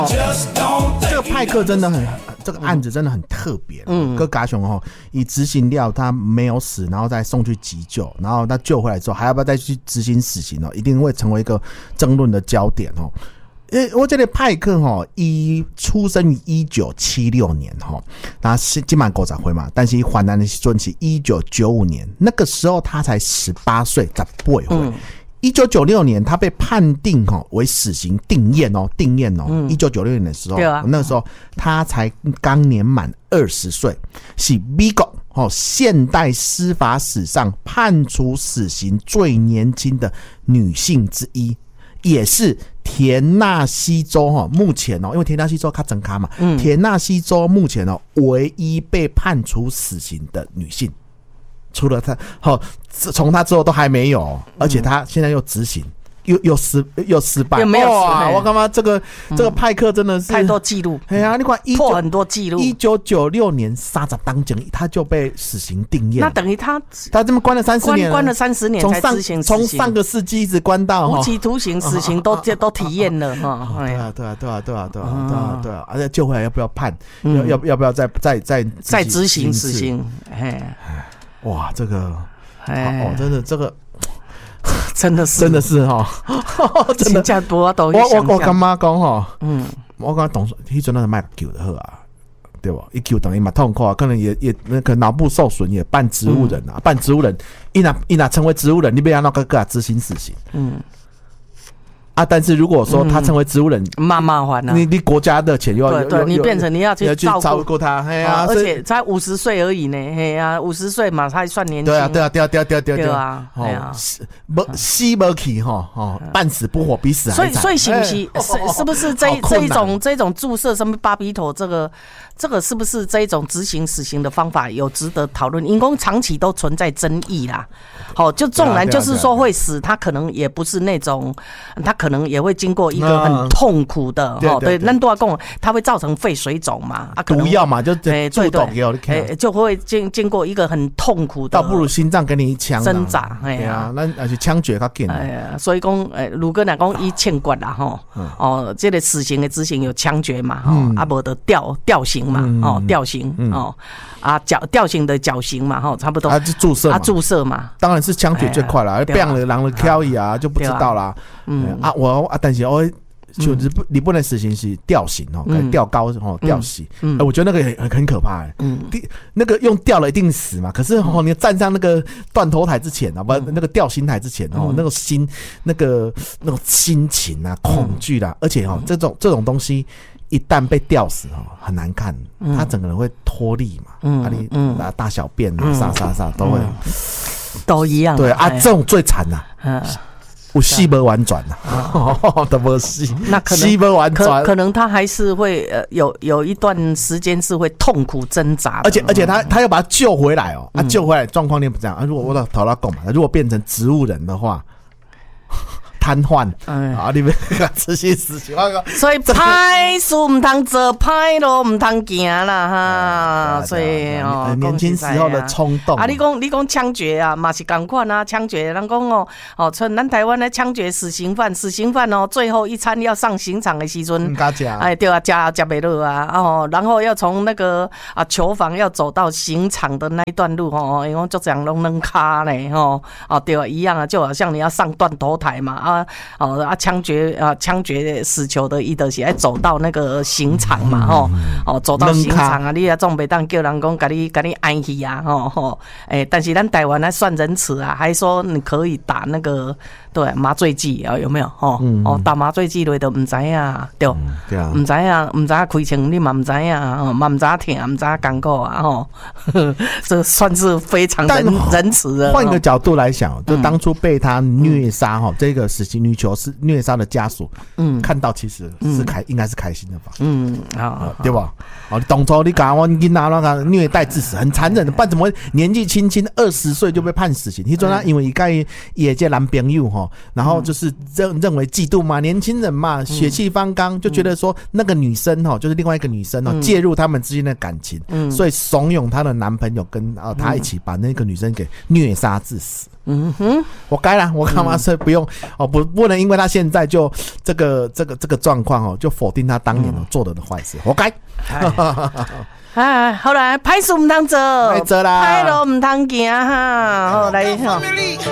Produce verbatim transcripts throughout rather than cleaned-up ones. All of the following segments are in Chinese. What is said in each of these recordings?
这个派克真的很，这个案子真的很特别。嗯，哥嘎熊哦，以执行掉他没有死，然后再送去急救，然后他救回来之后，还要不要再去执行死刑哦？一定会成为一个争论的焦点哦。诶，我这个派克哈，一出生于一九七六年哈，他是今满五十岁嘛，但是患难的时阵是一九九五年，那个时候他才十八岁，十八岁。嗯一九九六年，他被判定哈为死刑定验哦，定验哦。一九九六年的时候，啊、那个时候他才刚年满二十岁，是美国哦现代司法史上判处死刑最年轻的女性之一，也是田纳西州哈目前哦，因为田纳西州它整卡嘛，嗯、田纳西州目前哦唯一被判处死刑的女性。除了他，好，从他之后都还没有，而且他现在又执行，又又失又失败， 又没有哇！我干嘛这个、嗯、这个派克真的是太多记录， 哎呀，你看破很多记录。 一九九六年三十当警，他就被死刑定验， 那等于他他这么关了三十年， 关关了三十年才执行死刑， 从上个世纪一直关到无期徒刑、死刑都都体验了哈。 对啊，对啊，对啊，对啊，对啊，对啊，对啊，而且救回来要不要判？要要要不要再再再再执行死刑？哎， 哇，这个。哦，真的这个真的是真的是哈，真的真多都我我我干妈讲哈，嗯，我刚懂，迄阵那是卖救的好啊，对吧？一救等于嘛痛苦啊，可能也也那个脑部受损，也半植物人啊，半植物人，一拿一拿成为植物人，你不要让那个个执行死刑，嗯。啊！但是如果说他成为植物人， 麻麻烦了。 你你国家的钱又要对对，你变成你要去照顾照顾他，嘿啊！ 而且才五十岁而已呢，嘿啊，五十岁嘛，他算年轻。 对啊，对啊，对啊，对啊，对啊， 对啊，哎呀， 不死不起哈，哦，半死不活，比死还惨。 所以，所以是不是是是不是这这一种这种注射什么巴比妥这个这个是不是这一种执行死刑的方法有值得讨论？因为长期都存在争议啦。好，就纵然就是说会死，他可能也不是那种，他可能也会经过一个很痛苦的，哈，对，那多讲，它会造成肺水肿嘛，啊， 毒药嘛，就哎，注毒药， 哎，就会经经过一个很痛苦的， 倒不如心脏给你一枪挣扎，哎呀，那而且枪决较紧， 哎呀，所以讲，哎，如果来讲伊欠决啦，吼，哦，这个死刑的执行有枪决嘛，吼，啊，无得吊吊刑嘛，哦，吊刑，哦，啊，绞吊刑的绞刑嘛，吼，差不多， 啊，就注射， 啊，注射嘛， 当然是枪决最快了，变了人了挑一啊，就不知道啦，嗯啊，我啊，但是我。就你不你不能实行是吊刑哦，嗯、吊高哦吊刑，嗯欸，我觉得那个很很可怕哎，嗯，那个用吊了一定死嘛，可是哦你站上那个断头台之前啊，不、嗯、那个吊刑台之前哦，嗯、那个心那个那种心情啊恐惧啦，嗯、而且哦这种这种东西一旦被吊死哦很难看，嗯、他整个人会脱力嘛，嗯，啊你嗯大小便啊啥啥啥都会、嗯、 都一样， 对啊，这种最惨呐，嗯。有死不完转呐、啊，都没死， 那可能死不完转，可能他还是会呃有有一段时间是会痛苦挣扎， 而且而且他他要把他救回来哦，啊救回来状况你不这样啊，如果我到头拉讲嘛，如果变成植物人的话。瘫痪，嗯、啊！你们这些事情， 所以歹事唔通做，歹路唔通行啦哈。所以哦， 年轻时候的冲动啊，你讲你讲枪决啊，嘛是同款啊，枪决，人讲哦，哦，像咱台湾的枪决死刑犯，死刑犯哦，最后一餐要上刑场的时阵，哎，对啊，加加袂落啊，哦，然后要从那个啊囚房要走到刑场的那一段路哦，因为就这样拢能卡嘞，哦，哦，对啊，一样啊，就好像你要上断头台嘛，啊。啊，哦啊，枪决啊，枪决死囚的伊就是爱走到那个刑场嘛，吼、嗯，哦，走到刑场啊，你啊总袂当叫人讲，甲你甲你安去啊，吼吼，诶，但是咱台湾还算仁慈啊，还说你可以打那个对麻醉剂啊，有没有？吼、嗯，哦，打麻醉剂类都唔知啊，对，唔、嗯、知啊，唔知开枪你嘛唔知啊，哦，嘛唔知疼，唔知艰苦啊，吼，这算是非常仁仁慈的。 换一个角度来想，就当初被他虐杀哈，嗯、这个死刑女囚是虐杀的家属，嗯，看到其实是开，嗯、应该是开心的吧，嗯，啊、呃，对吧？哦，当初你讲我囡仔那个虐待致死，很残忍的，不然怎么年纪轻轻二十岁就被判死刑？你说他因为一个也这男朋友哈，然后就是认认为嫉妒嘛，年轻人嘛，血气方刚，就觉得说那个女生哈，就是另外一个女生哦，介入他们之间的感情，嗯，所以怂恿她的男朋友跟啊她一起把那个女生给虐杀致死。 嗯哼，我该了，我干嘛是不用、嗯、哦？不，不能因为他现在就这个这个这个状况哦，就否定他当年、嗯、做的的坏事，活该。 哎，好来，歹事唔通做， 歹做啦， 歹路唔通行哈。好来哈。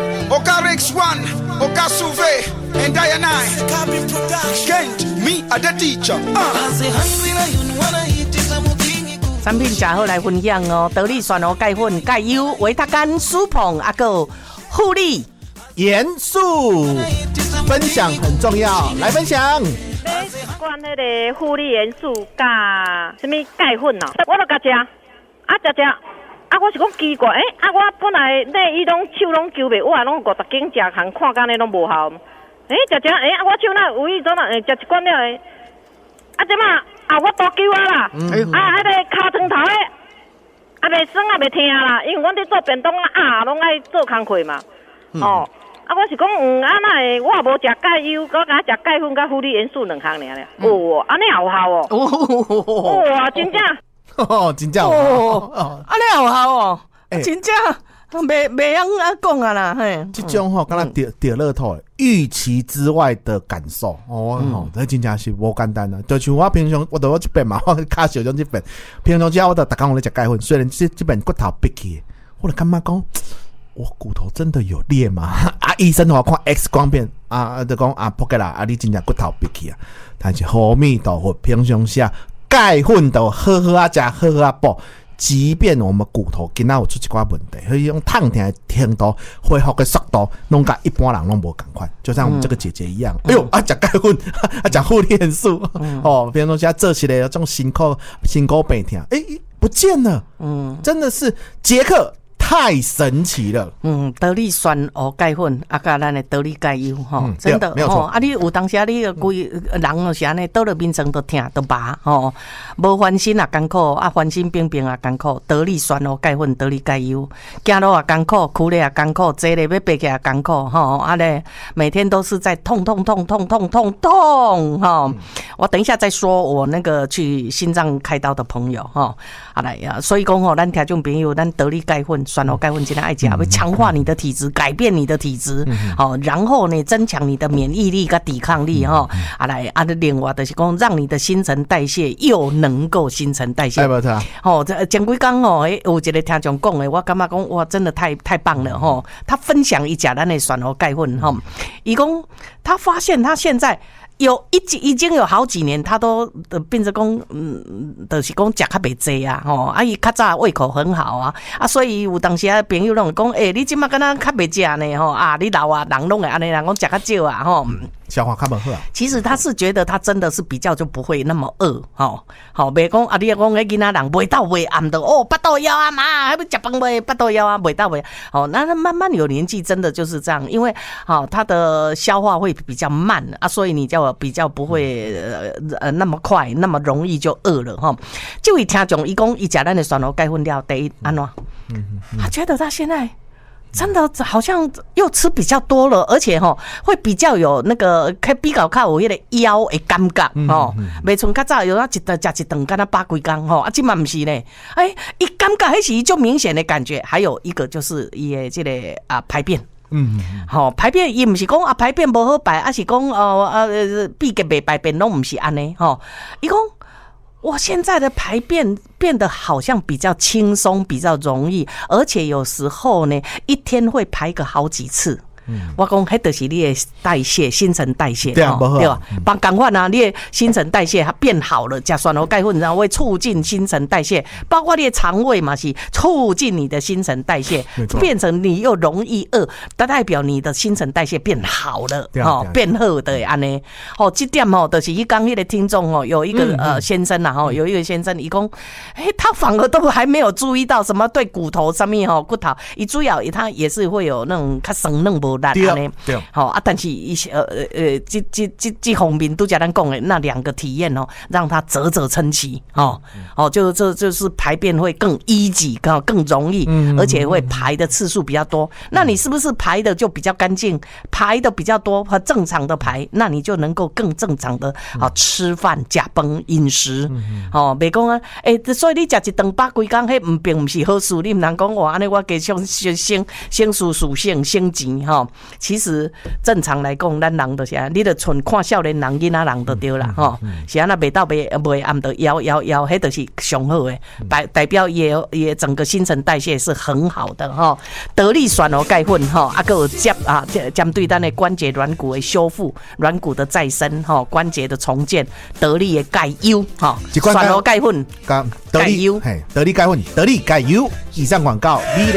产品真好来分享哦，得力蒜头钙粉、钙油、维他甘、舒膨，还有护理严肃，分享很重要，来分享。 管迄个护理元素加什么钙粉哦，我都甲食，啊食食，啊我是讲奇怪，诶、欸，啊我本来咧伊拢手拢揪袂，我啊拢五十斤食项，看干咧拢无效，诶、欸，食食，诶、欸，啊我手那有意做那，诶、欸，食一罐了诶，啊即马啊我多揪啊啦，嗯、啊迄个尻川头诶，啊袂酸啊袂疼啦，因为阮咧做便当啊，拢爱做工课嘛，嗯、哦。啊，我是讲，嗯，啊那会我无食钙油，我敢食钙粉甲辅理元素两项尔咧。哦，安尼也有效哦。哇，真正。 哦，真正。 哦，安尼也有效哦。真正，袂袂样啊讲啊啦，嘿。 这种吼，敢若钓钓乐透预期之外的感受，哦吼，这真正是无简单啊。就像我平常我都有一本嘛，我卡小种这本，平常只要我都逐工我咧食钙粉，虽然这这本骨头闭起，我就感觉讲。我骨头真的有裂吗？啊，医生话看 X 光片啊，就讲啊，扑个啦，啊，你真正骨头闭起啊。但是阿弥陀佛，平常时钙粉都好好啊食，好好啊补。即便我们骨头今仔有出一寡问题，所以用痛痛的程度、恢复的速度，弄甲一般人拢无共款。就像我们这个姐姐一样，嗯、哎呦啊，食钙粉，啊食护理元素，嗯、哦，平常时做起来这种辛苦辛苦病痛，哎、欸，不见了，嗯，真的是杰克。太神奇了， 嗯，得力酸哦钙粉，啊，甲咱的得力钙油吼，嗯、真的吼、哦，啊，你有当时你个规人就是安尼，倒了面床都疼都麻吼，无翻身也艰苦，啊，翻身冰冰也艰苦，得力酸哦钙粉，得力钙油，走路也艰苦，苦咧也艰苦，坐咧要爬起也艰苦吼，啊咧，每天都是在痛痛痛痛痛痛痛吼、嗯，我等一下再说我那个去心脏开刀的朋友吼，啊来呀，所以讲吼，咱听众朋友，咱得力钙粉。酸哦，钙粉今天爱讲，会强化你的体质，改变你的体质，好、嗯，然后呢，增强你的免疫力跟抵抗力哈、嗯，啊来啊，另外就是讲，让你的新陈代谢又能够新陈代谢。哦，这前几天哦，诶，有一个听众讲的，我感觉讲哇，真的太太棒了哈、嗯。他分享一下咱的酸哦钙粉哈，伊讲他发现他现在。有一已经有好几年，他都变成讲，嗯，就是讲食较袂济啊，吼，啊伊较早胃口很好啊，啊，所以有当时啊朋友拢讲，诶、欸，你即马敢若较袂食呢，吼，啊，你老啊人拢会安尼，人讲食较少啊，吼。 消化较无好啊。 其实他是觉得他真的是比较就不会那么饿，吼，好，袂讲啊，你讲迄囡仔人袂到胃暗的哦，巴肚枵啊妈，还不食饭袂，巴肚枵啊，袂到胃，哦，那他慢慢有年纪真的就是这样，因为好、哦、他的消化会比较慢啊，所以你叫比较不会呃呃那么快，那么容易就饿了哈。这位听众伊讲伊食咱的酸蚵钙粉料，第一安怎？他觉得他现在。真的好像又吃比较多了，而且吼会比较有那个比较较有迄个腰的感觉吼，袂像较早有啊一顿食一顿干那八几工吼，啊即嘛不是呢，哎，伊感觉迄是就明显的感觉，还有一个就是伊的这个啊排便。嗯，好、哦、排便，伊唔是讲啊排便不好排，而是讲哦呃闭个袂排便拢唔是安尼吼，伊讲。我现在的排便变得好像比较轻松，比较容易，而且有时候呢，一天会排个好几次。嗯、我讲，迄就是你的代谢、新陈代谢， 对啊，不好， 对吧？帮赶快啊，你的新陈代谢它变好了，加酸蚵钙粉，然后会促进新陈代谢，包括你的肠胃嘛，是促进你的新陈代谢，变成你又容易饿，它代表你的新陈代谢变好了，哦，变好的安尼，哦，这点哦，就是一刚那个听众哦，有一个、嗯、呃先生呐，哈，有一个先生，伊讲，哎，他反而都还没有注意到什么对骨头上面哦，骨头，伊主要他也是会有那种较生嫩无。 力安尼。好啊，但是一些呃呃，这这这这方面都讲咱讲的那两个体验哦，让它啧啧称奇哦哦，就这就是排便会更 easy， 更更容易，而且会排的次数比较多。那你是不是排的就比较干净，排的比较多和正常的排，那你就能够更正常的啊吃饭、食饭、饮食哦，别讲啊，诶、欸，所以你食一顿饱规工，迄唔并唔是好事。你唔能讲我安尼，我给先先先先属属性先钱哈。其实正常来讲，咱人就是啊，你得纯看少年人、囡仔人就对啦吼。是安那袂到袂袂暗得摇摇摇，迄就是上好诶，代代表也也整个新陈代谢是很好的哈。得力酸哦钙混哈，啊个有接啊针对咱的关节软骨的修复、软骨的再生哈、关节的重建，得力的钙优哈，酸哦钙混， 得力，得力钙混，得力钙优。以上广告。